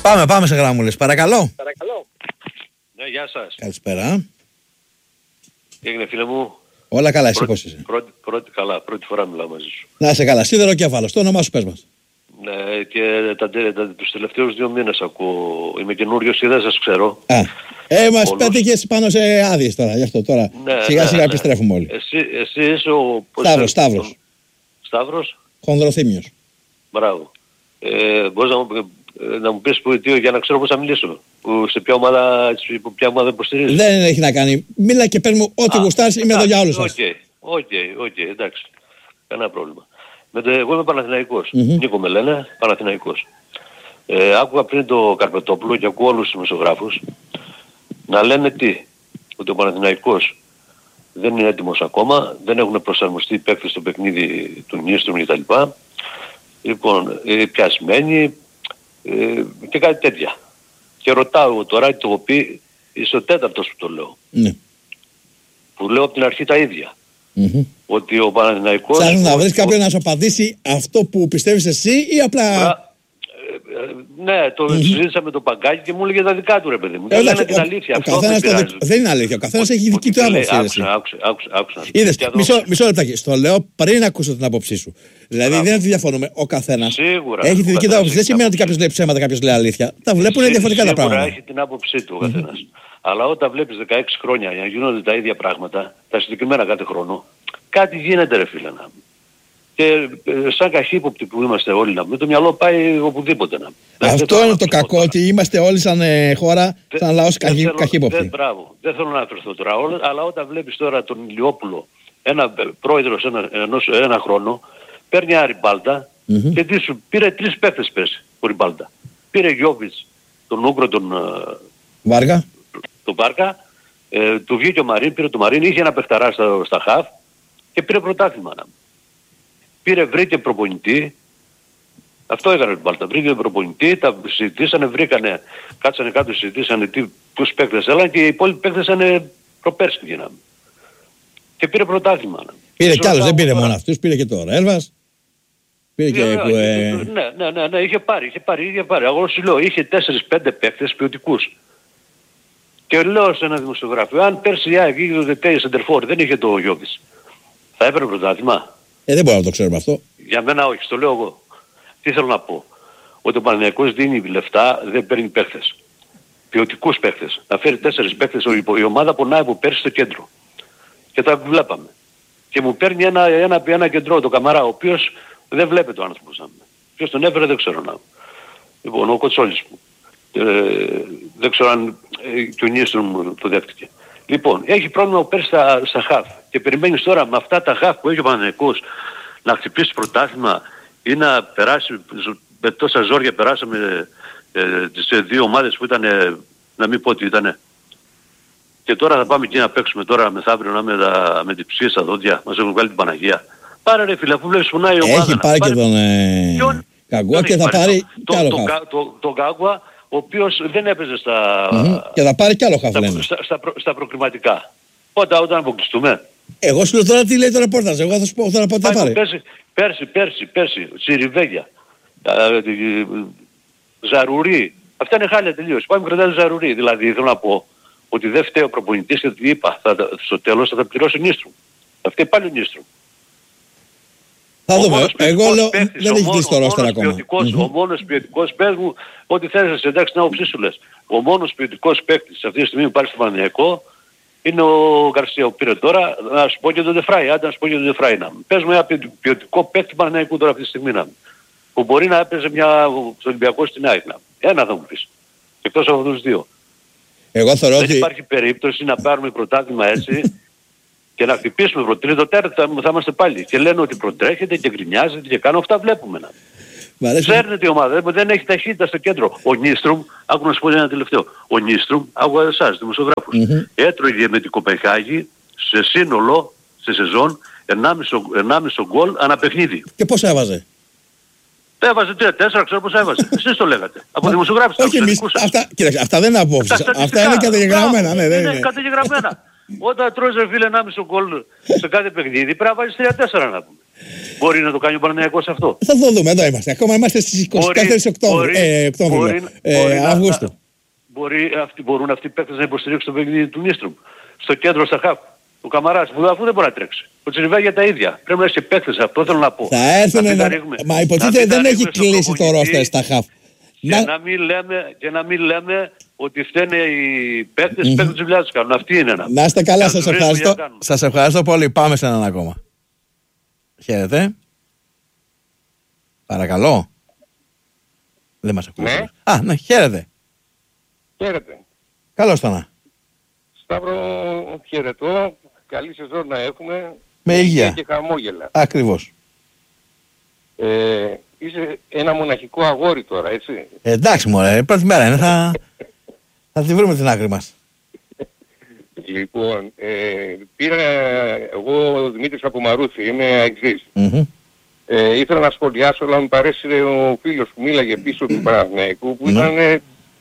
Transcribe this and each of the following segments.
Πάμε σε γράμμουλες. Παρακαλώ. Ναι, γεια σας. Καλησπέρα. Τι έγινε, φίλε μου? Όλα καλά, εσύ πώς είσαι? Πρώτη φορά μιλάω μαζί σου. Να είσαι καλά. Σίδερο Κέφαλος. Το όνομά σου πες μας. Ναι, και τους τελευταίους 2 μήνες ακούω. Είμαι καινούριος και δεν σας ξέρω. Μας πέτυχες πάνω σε άδειες τώρα, γι' αυτό τώρα. Σιγά σιγά επιστρέφουμε όλοι. Εσύ είσαι ο... Σταύρος. Χονδροθύμιος. Μπράβο. Μπορείς να μου πεις για να ξέρω πώς θα μιλήσω. Σε ποια ομάδα υποστηρίζεις? Δεν έχει να κάνει. Μίλα και παίρνουμε ό,τι γουστάρεις. Είμαι εδώ για όλους σας. Οκ, εντάξει. Κανένα πρόβλημα. Εγώ είμαι Παναθηναϊκός. Νίκο με λένε, Παναθηναϊκός. Άκουγα πριν το Καρπετόπουλο και ακούω όλους τους δημοσιογράφους να λένε ότι ο Παναθηναϊκός δεν είναι έτοιμος ακόμα, δεν έχουν προσαρμοστεί οι παίκτες στο παιχνίδι του Νίστρου κτλ. Λοιπόν, πιασμένοι και κάτι τέτοια. Και ρωτάω τώρα, το οποίο είσαι ο τέταρτος που το λέω. Ναι. Που λέω από την αρχή τα ίδια. Ότι ο Παναθηναϊκός... Ψάχνεις να βρεις κάποιον να σου απαντήσει αυτό που πιστεύεις εσύ ή απλά... Ναι, το συζήτησα με τον Παγκάκη και μου έλεγε τα δικά του, ρε παιδί μου. Δεν λένε την αλήθεια. Αυτό δεν είναι αλήθεια. Ο καθένας έχει δική του άποψη. Άκουσα. Είδες, μισό λεπτάκι. Στο λέω πριν ακούσω την άποψή σου. Δηλαδή δεν διαφωνούμε. Ο καθένας έχει τη δική του άποψη. Δεν σημαίνει ότι κάποιος λέει ψέματα, κάποιος λέει αλήθεια. Τα βλέπουν διαφορετικά τα πράγματα. Σίγουρα έχει την άποψή του ο καθένας. Αλλά όταν βλέπεις 16 χρόνια να γίνονται τα ίδια πράγματα, τα συγκεκριμένα κάθε χρόνο, κάτι γίνεται, ρε φίλε. Και σαν καχύποπτοι που είμαστε όλοι να πούμε, το μυαλό πάει οπουδήποτε να πούμε. Αυτό είναι το κακό, ότι είμαστε όλοι σαν χώρα, σαν λαός καχύποπτοι. Μπράβο. Δεν θέλω να αφαιρθώ τώρα όλα, αλλά όταν βλέπεις τώρα τον Ηλιόπουλο, ένα πρόεδρος ένα χρόνο, παίρνει ένα Ριμπάλτα και τι σου πήρε 3 παίκτες πέρσι ο Ριμπάλτα. Πήρε Γιόβιτς, τον Ούγκρο, τον Βάρκα, του βγήκε ο Μαρίν, πήρε το Μαρίν, είχε ένα παιχταρά στα χαφ και πήρε πρωτάθλημα. Βρήκε προπονητή, αυτό έκανε την Μπάλτα, βρήκε προπονητή, τα συζητήσανε, κάτσανε κάτω, συζητήσανε τους παίκτες έλαν και οι υπόλοιποι παίκτες είναι προπέρσι γίναμε. Και πήρε πρωτάθλημα. Πήρε κι άλλους, δεν πήρε μόνο αυτούς, πήρε και τώρα Έλβας. Πήρε και... Ναι, είχε πάρει. Εγώ σου λέω, είχε 4-5 παίκτες ποιοτικούς. Και λέω σε ένα δημοσιογράφο, αν πέρσι η ΑΕΚ είχε το Δετέι Σεντερφόρ, δεν είχε το Γιώβης, θα έπαιρνε πρωτάθλημα? Δεν μπορούμε να το ξέρουμε αυτό. Για μένα όχι, στο λέω εγώ. Τι θέλω να πω? Ότι ο Παναθηναϊκός δίνει λεφτά, δεν παίρνει παίχτες. Ποιοτικούς παίχτες. Να φέρει 4 παίχτες, η ομάδα πονάει από πέρσι στο κέντρο. Και τα βλέπαμε. Και μου παίρνει ένα κεντρό, το Καμαρά, ο οποίος δεν βλέπετε ο άνθρωπος. Ποιος τον έφερε δεν ξέρω να. Λοιπόν, ο Κοτσόλης μου. Δεν ξέρω αν και ο Νίστρου μου το δέχτηκε. Λοιπόν, έχει πρόβλημα πέρσι στα χαφ και περιμένεις τώρα με αυτά τα χαφ που έχει ο Παναθηναϊκός να χτυπήσει πρωτάθλημα ή να περάσει, με τόσα ζόρια περάσαμε τις 2 ομάδες που ήταν, να μην πω ότι ήταν. Και τώρα θα πάμε εκεί να παίξουμε τώρα μεθαύριο να με την ψυχή στα δόντια, μας έχουν βγάλει την Παναγία. Πάρε ρε φίλε, αφού βλέπεις πονάει η ομάδα. Έχει πάρει και τον Καγκουά και θα πάρει κι άλλο χαφ. Τον Καγκουά, ο οποίος δεν έπαιζε και θα πάρει κι άλλο χαφ, λένε. Στα προκριματικά. Όταν αποκλειστούμε. Εγώ σου λέω τώρα τι λέει το ρεπόρταζ. Εγώ θα σου πω τώρα πότε θα πάρει. Πέρσι, Τσιριβέγια, Ζαρουρί. Αυτά είναι χάλια τελείως. Πάμε κρατάει Ζαρουρί. Δηλαδή θέλω να πω ότι δεν φταίει ο προπονητής και ότι είπα στο τέλος θα τα πληρώσει ο Νίστρου. Θα φταίει πάλι ο Νίστρου. Θα δούμε. Εγώ λέω δεν έχει δει στο ρόστερ ακόμα. Ο μόνος ποιοτικός, πες μου ό,τι θέλεις, εντάξει, να όψη σου λες. Ο μόνος ποιοτικός παίκτης αυτή τη στιγμή που πάρει στο Παναθηναϊκό είναι ο Γκαρσία που πήρε τώρα, να σου πω και τον Ντεφράι, άντε να σου πω και τον Ντεφράι να. Πες μου ένα ποιοτικό παίκτη του Παναθηναϊκού τώρα αυτή τη στιγμή να. Που μπορεί να έπαιζε στο Ολυμπιακό στην ΑΕΚ να. Ένα θα μου πεις. Εκτός από αυτούς 2. Εγώ θεωρώ ότι... Δεν υπάρχει περίπτωση να πάρουμε πρωτάθλημα έτσι και να χτυπήσουμε προ τρίτο τέταρτο θα είμαστε πάλι. Και λένε ότι προτρέχεται και γκρινιάζεται και κάνω αυτά βλέπουμε να. Φέρνεται η ομάδα, δεν έχει ταχύτητα στο κέντρο. Ο Νίστρουμ, άκου να σου πω ένα τελευταίο. Ο Νίστρουμ, άκουγα εσάς, δημοσιογράφους, έτρωγε με την Κοπενχάγη σε σύνολο, σε σεζόν, 1,5 γκολ ανά παιχνίδι. Και πώς έβαζε? Έβαζε 3-4, ξέρω πώς έβαζε. Εσείς το λέγατε. Από δημοσιογράφους. Όχι εμείς, αυτά δεν είναι απόψεις. Αυτά είναι καταγεγραμμένα. Είναι καταγεγραμμένα. Όταν τρώεις ρε φίλε 1,5 γκολ σε κάθε παιχνίδι, πρέπει να βάζεις 3-4 να πούμε. Μπορεί να το κάνει ο Παναθηναϊκός αυτό. Θα το δούμε, εδώ είμαστε. Ακόμα είμαστε στις 24 Αυγούστου. Μπορούν αυτοί οι παίκτες να υποστηρίξουν το παιχνίδι του Νίστρομ. Στο κέντρο, στα χαφ. Ο Καμαράς που αφού δεν μπορεί να τρέξει. Ο Τσιριβάγια τα ίδια. Πρέπει να είσαι παίκτες, αυτό θέλω να πω. Θα έρθουν μα υποτίθεται δεν έχει κλείσει το ρόστερ στα χαφ. Και να μην λέμε ότι φταίνε οι παίκτες, οι παίκτες της δουλειάς τους κάνουν. Αυτή είναι ένα. Να είστε καλά, σας ευχαριστώ. Σας ευχαριστώ πολύ. Πάμε σε έναν ακόμα. Χαίρετε. Παρακαλώ. Δεν μας ακούει. Ναι. Ναι, χαίρετε. Χαίρετε. Καλώς το να. Σταύρο, χαιρετώ. Καλή σεζόν να έχουμε. Με υγεία. Και χαμόγελα. Ακριβώς. Είσαι ένα μοναχικό αγόρι τώρα, έτσι. Εντάξει μωρέ, πρώτη μέρα είναι. Θα τη βρούμε την άκρη μας. Λοιπόν, πήρα εγώ ο Δημήτρης από Μαρούθη, είμαι αεξής. Ήθελα να σχολιάσω, αλλά μου παρέσει ο φίλος που μίλαγε πίσω του Παναθηναϊκού, που ήταν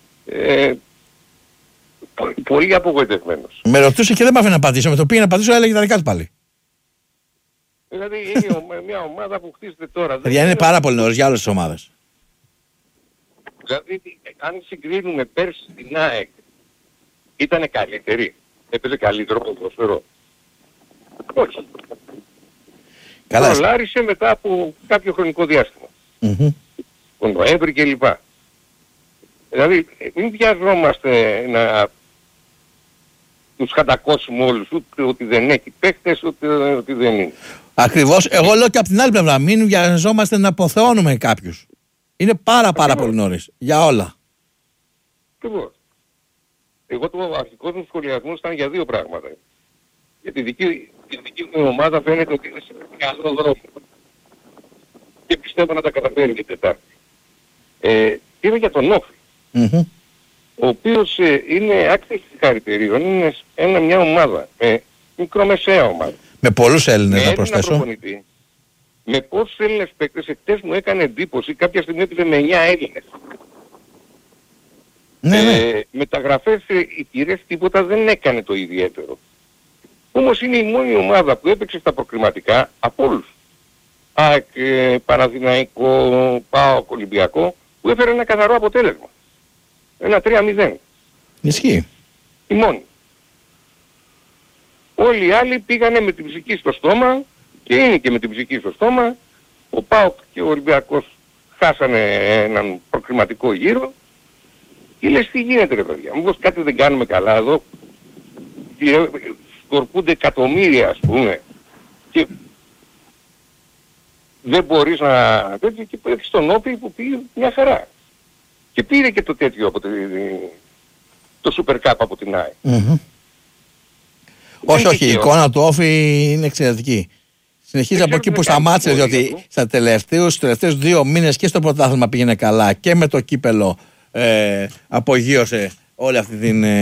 πολύ απογοητευμένος. Με ρωτούσε και δεν μ' άφηνε να απαντήσω. Με το πήγε να απαντήσω, έλεγε τα δικά του πάλι. Δηλαδή είναι μια ομάδα που χτίζεται τώρα. Παιδιά, είναι πάρα πολύ νωρίς για όλες τις ομάδες. Δηλαδή, αν συγκρίνουμε πέρσι την ΑΕΚ, ήταν καλύτερη. Έπαιζε καλύτερο ποδόσφαιρο. Όχι. Καλά. Προλάρισε μετά από κάποιο χρονικό διάστημα. Τον Νοέμβρη κλπ. Δηλαδή, μην βιαζόμαστε να τους κατακώσουμε όλους, ούτε ότι δεν έχει παίκτες, ούτε ότι δεν είναι. Ακριβώς. Εγώ λέω και από την άλλη πλευρά, μην βιαζόμαστε να αποθεώνουμε κάποιους. Είναι πάρα πολύ νωρίς. Για όλα. Ακριβώς. Εγώ το αρχικό μου σχολιασμό ήταν για δύο πράγματα. Για τη δική μου ομάδα φαίνεται ότι είναι σε καλό δρόμο. Και πιστεύω να τα καταφέρει την Τετάρτη. Είμαι για τον Όφη. Ο οποίος είναι άξιος συγχαρητηρίων, είναι μια ομάδα, μικρομεσαία ομάδα. Με πολλούς Έλληνες να προσθέσω. Με πόσους Έλληνες παίκτες, χτες μου έκανε εντύπωση, κάποια στιγμή έπαιζε με 9 Έλληνες. Μεταγραφές οι κυρίες τίποτα δεν έκανε το ιδιαίτερο. Όμως είναι η μόνη ομάδα που έπαιξε στα προκριματικά από όλους. ΑΕΚ, Παναθηναϊκό, ΠΑΟΚ, Ολυμπιακό, που έφερε ένα καθαρό αποτέλεσμα. Ένα 3-0. Ισχύει. Η μόνη. Όλοι οι άλλοι πήγανε με την ψυχή στο στόμα και είναι και με την ψυχή στο στόμα. Ο ΠΑΟΚ και ο Ολυμπιακός χάσανε έναν προκριματικό γύρο και λες τι γίνεται ρε παιδιά. Μήπως κάτι δεν κάνουμε καλά εδώ. Σκορπούνται εκατομμύρια ας πούμε και δεν μπορείς να... και έχεις τον Όπη που πήγε μια χαρά. Και πήρε και το τέτοιο από το Super Cup από την ΑΕΚ. Όχι, η εικόνα του Όφη είναι εξαιρετική. Συνεχίζει από εκεί που σταμάτησε, διότι στους τελευταίους 2 μήνες και στο πρωτάθλημα πήγαινε καλά και με το κύπελο απογείωσε όλη αυτή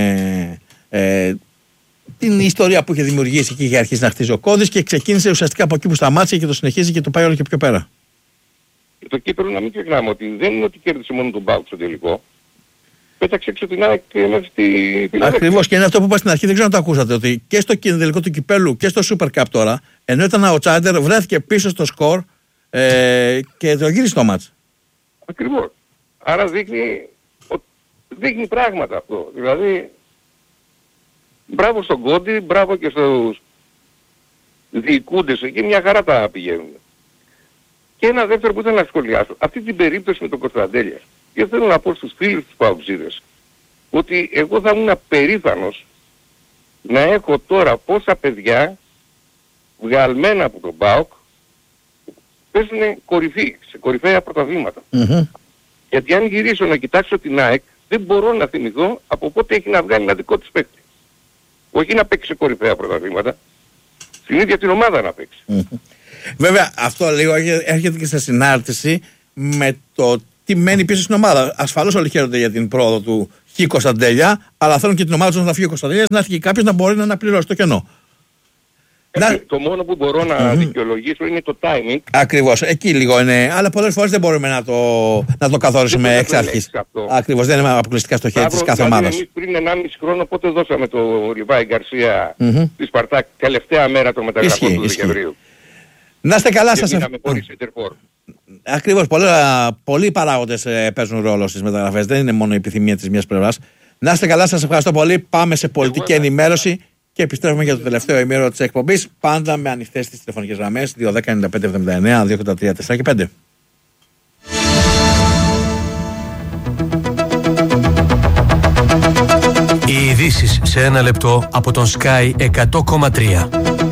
την ιστορία που είχε δημιουργήσει και είχε αρχίσει να χτίζει ο Κώδης και ξεκίνησε ουσιαστικά από εκεί που σταμάτησε και το συνεχίζει και το πάει όλο και πιο πέρα. Το κύπελο να μην ξεχνάμε ότι δεν είναι ότι κέρδισε μόνο τον ΠΑΟΚ στο τελικό. Πέταξε έξω την ΑΕΚ μέσα στη Φιλαδέλφια. Ακριβώς, και είναι αυτό που είπα στην αρχή, δεν ξέρω αν το ακούσατε, ότι και στο τελικό του κυπέλου και στο Super Cup τώρα, ενώ ήταν ο Τσάντερ, βρέθηκε πίσω στο σκορ και το γύρισε το μάτς. Ακριβώς. Άρα δείχνει πράγματα αυτό. Δηλαδή, μπράβο στον Κόντι, μπράβο και στους διοικούντες εκεί, μια χαρά τα πηγαίνουν. Και ένα δεύτερο που ήθελα να σχολιάσω, αυτή την περίπτωση με τον Κωνσταντέλια. Και θέλω να πω στους φίλους τους παουτζίδες ότι εγώ θα ήμουν περήφανος να έχω τώρα πόσα παιδιά βγαλμένα από τον ΠΑΟΚ παίζουν κορυφή, σε κορυφαία πρωταθλήματα. Γιατί αν γυρίσω να κοιτάξω την ΑΕΚ δεν μπορώ να θυμηθώ από πότε έχει να βγάλει ένα δικό της παίκτη. Όχι να παίξει σε κορυφαία πρωταθλήματα, στην ίδια την ομάδα να παίξει. Βέβαια αυτό λίγο έρχεται και σε συνάρτηση με το τι μένει πίσω στην ομάδα. Ασφαλώς όλοι χαίρονται για την πρόοδο του Χ Κωνσταντέλια, αλλά θέλουν και την ομάδα του να φύγει ο Κωνσταντέλιας, να έρθει και κάποιος να μπορεί να αναπληρώσει το κενό. Το μόνο που μπορώ να δικαιολογήσω είναι το timing. Ακριβώς, εκεί λίγο είναι. Αλλά πολλές φορές δεν μπορούμε να το καθορίσουμε εξ αρχής. Ακριβώς, δεν είναι αποκλειστικά στο χέρι της κάθε ομάδας. Εμείς πριν 1,5 χρόνο πότε δώσαμε το Λιβάη Γκαρσία στη Σπαρτάκ, τελευταία μέρα των μεταγραφών του Δεκεμβρίου. Να είστε καλά, και σας μείναμε χωρίς center for. Ακριβώς, πολλοί παράγοντες παίζουν ρόλο στις μεταγραφές. Δεν είναι μόνο η επιθυμία της μιας πλευράς. Να είστε καλά, σας ευχαριστώ πολύ. Πάμε σε πολιτική ενημέρωση και επιστρέφουμε για το τελευταίο ημίρο της εκπομπής. Πάντα με ανοιχτές τις τηλεφωνικές γραμμές 210-95-79, 283-4 και 5. Οι ειδήσεις σε ένα λεπτό από τον Sky 100,3.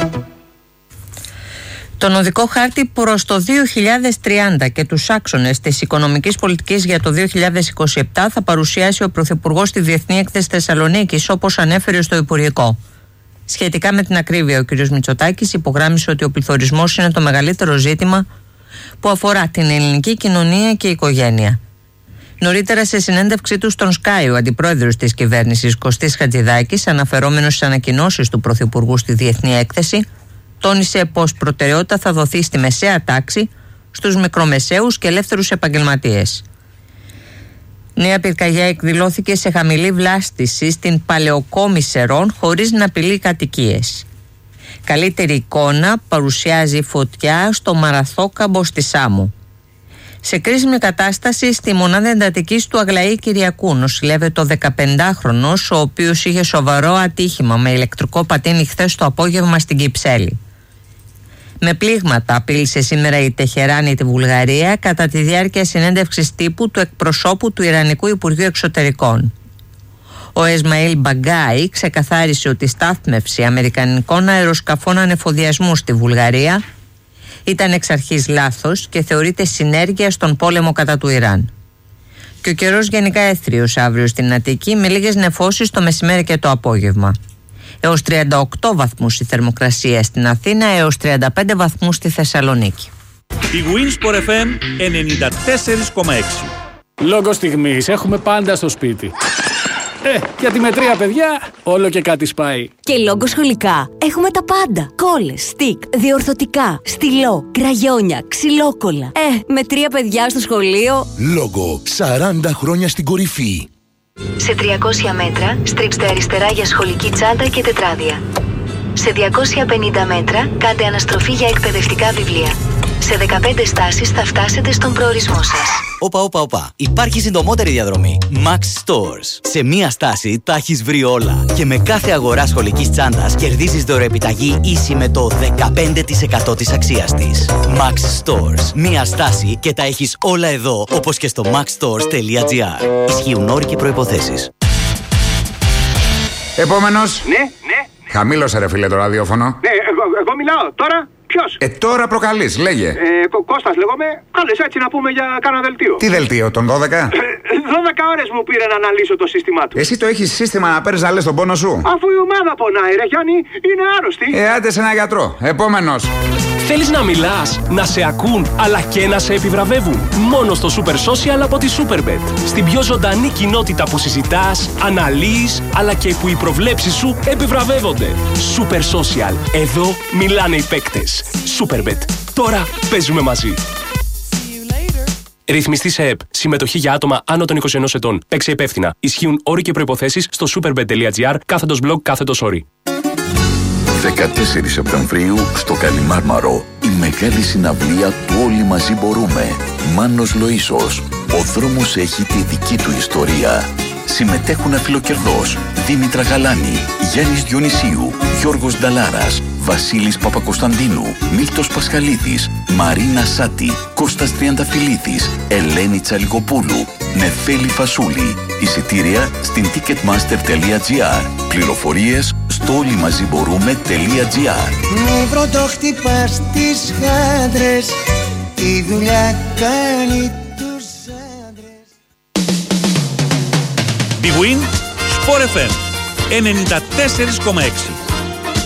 Τον οδικό χάρτη προς το 2030 και τους άξονες της οικονομικής πολιτικής για το 2027 θα παρουσιάσει ο Πρωθυπουργός στη Διεθνή Έκθεση Θεσσαλονίκης, όπως ανέφερε στο Υπουργικό. Σχετικά με την ακρίβεια, ο κ. Μητσοτάκης υπογράμμισε ότι ο πληθωρισμός είναι το μεγαλύτερο ζήτημα που αφορά την ελληνική κοινωνία και οικογένεια. Νωρίτερα, σε συνέντευξή του στον Sky, ο αντιπρόεδρος της κυβέρνησης Κωστής Χατζηδάκης, αναφερόμενος στις ανακοινώσεις του Πρωθυπουργού στη Διεθνή Έκθεση, τόνισε πως προτεραιότητα θα δοθεί στη μεσαία τάξη, στους μικρομεσαίους και ελεύθερους επαγγελματίες. Νέα πυρκαγιά εκδηλώθηκε σε χαμηλή βλάστηση στην Παλαιοκόμη Σερών χωρίς να απειλεί κατοικίες. Καλύτερη εικόνα παρουσιάζει φωτιά στο Μαραθόκαμπο στη Σάμο. Σε κρίσιμη κατάσταση στη μονάδα εντατικής του Αγλαή Κυριακού νοσηλεύεται ο 15χρονος, ο οποίος είχε σοβαρό ατύχημα με ηλεκτρικό πατίνι χθες το απόγευμα στην Κυψέλη. Με πλήγματα απείλησε σήμερα η Τεχεράνη τη Βουλγαρία κατά τη διάρκεια συνέντευξης τύπου του εκπροσώπου του Ιρανικού Υπουργείου Εξωτερικών. Ο Εσμαήλ Μπαγκάι ξεκαθάρισε ότι η στάθμευση αμερικανικών αεροσκαφών ανεφοδιασμού στη Βουλγαρία ήταν εξ αρχής λάθος και θεωρείται συνέργεια στον πόλεμο κατά του Ιράν. Και ο καιρός γενικά έθριος αύριο στην Αττική, με λίγες νεφώσεις το μεσημέρι και το απόγευμα. Έως 38 βαθμούς η θερμοκρασία στην Αθήνα, έως 35 βαθμούς στη Θεσσαλονίκη. Η Winsport FM 94,6. Λόγω στιγμής έχουμε πάντα στο σπίτι. Γιατί με 3 παιδιά όλο και κάτι σπάει. Και λόγω σχολικά έχουμε τα πάντα. Κόλλες, στικ, διορθωτικά, στυλό, κραγιόνια, ξυλόκολλα. Με 3 παιδιά στο σχολείο. Λόγω 40 χρόνια στην κορυφή. Σε 300 μέτρα στρίψτε αριστερά για σχολική τσάντα και τετράδια. Σε 250 μέτρα κάντε αναστροφή για εκπαιδευτικά βιβλία. Σε 15 στάσεις θα φτάσετε στον προορισμό σας. Όπα. Υπάρχει συντομότερη διαδρομή. Max Stores. Σε μία στάση τα έχεις βρει όλα. Και με κάθε αγορά σχολικής τσάντας κερδίζεις δωρεοεπιταγή ίση με το 15% της αξίας της. Max Stores. Μία στάση και τα έχεις όλα εδώ, όπως και στο maxstores.gr. Ισχύουν όροι και προϋποθέσεις. Επόμενος. Ναι. Χαμήλωσε ρε φίλε το ραδιόφωνο. Ναι, εγώ μιλάω. Τώρα ποιος? Τώρα προκαλείς, λέγε. Κώστας λέγομαι. Κάλες έτσι να πούμε για κάνα δελτίο. Τι δελτίο, τον 12? 12 ώρες μου πήρε να αναλύσω το σύστημά του. Εσύ το έχεις σύστημα να παίρνεις να λες τον πόνο σου? Αφού η ομάδα πονάει ρε Γιάννη, είναι άρρωστη. Άντε σε ένα γιατρό. Επόμενος. Θέλεις να μιλάς, να σε ακούν, αλλά και να σε επιβραβεύουν? Μόνο στο Super Social από τη Superbet. Στην πιο ζωντανή κοινότητα που συζητάς, αναλύεις, αλλά και που οι προβλέψεις σου επιβραβεύονται. Super Social. Εδώ μιλάνε οι παίκτες. Superbet. Τώρα παίζουμε μαζί. Ρυθμιστή σε ΕΠ. Συμμετοχή για άτομα άνω των 21 ετών. Παίξε υπεύθυνα. Ισχύουν όροι και προϋποθέσεις στο superbet.gr/blog/όροι. 14 Σεπτεμβρίου στο Καλιμάρμαρο. Η μεγάλη συναυλία του Όλοι Μαζί Μπορούμε. Μάνος Λοΐσος. Ο δρόμος έχει τη δική του ιστορία. Συμμετέχουν Αφιλοκερδός, Δήμητρα Γαλάνη, Γιάννης Διονυσίου, Γιώργος Νταλάρας, Βασίλης Παπακοσταντίνου, Μίλτος Πασχαλίδης, Μαρίνα Σάτη, Κώστας Τριανταφυλλίδης, Ελένη Τσαλικοπούλου, Νεφέλη Φασούλη. Εισιτήρια στην ticketmaster.gr. Πληροφορίες στο όλοιμαζιμπορούμε.gr. Νεύρο το χτυπάς τις γάντρες, τη δουλειά κάνει τους άντρες. Big Win Sport FM 94,6.